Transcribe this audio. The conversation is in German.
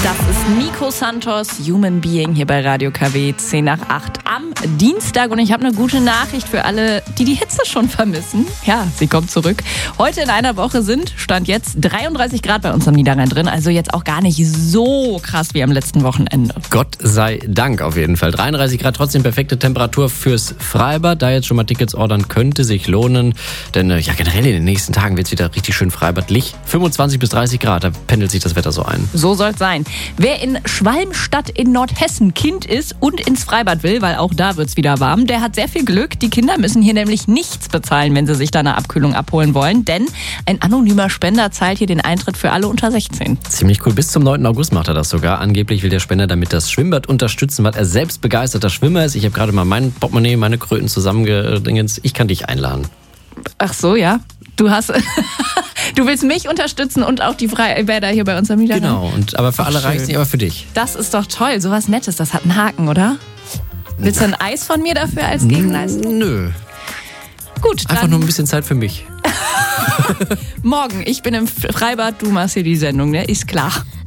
Das ist Nico Santos, Human Being, hier bei Radio KW 10 nach 8 am Dienstag. Und ich habe eine gute Nachricht für alle, die die Hitze schon vermissen. Ja, sie kommt zurück. Heute in einer Woche sind, Stand jetzt, 33 Grad bei uns am Niederrhein drin. Also jetzt auch gar nicht so krass wie am letzten Wochenende. Gott sei Dank auf jeden Fall. 33 Grad, trotzdem perfekte Temperatur fürs Freibad. Da jetzt schon mal Tickets ordern, könnte sich lohnen. Denn ja, generell in den nächsten Tagen wird es wieder richtig schön freibadlich. 25 bis 30 Grad, da pendelt sich das Wetter so ein. So soll es sein. Wer in Schwalmstadt in Nordhessen Kind ist und ins Freibad will, weil auch da wird es wieder warm, der hat sehr viel Glück. Die Kinder müssen hier nämlich nichts bezahlen, wenn sie sich da eine Abkühlung abholen wollen. Denn ein anonymer Spender zahlt hier den Eintritt für alle unter 16. Ziemlich cool. Bis zum 9. August macht er das sogar. Angeblich will der Spender damit das Schwimmbad unterstützen, weil er selbst begeisterter Schwimmer ist. Ich habe gerade mal mein Portemonnaie, meine Kröten zusammengedingens. Ich kann dich einladen. Ach so, ja. Du willst mich unterstützen und auch die Freibäder hier bei uns am Niederrhein? Genau, aber für alle reicht es nicht, aber für dich. Das ist doch toll. So was Nettes, das hat einen Haken, oder? Willst du ein Eis von mir dafür als Gegenleistung? Nö. Gut, dann einfach nur ein bisschen Zeit für mich. Morgen, ich bin im Freibad, du machst hier die Sendung, ne? Ist klar.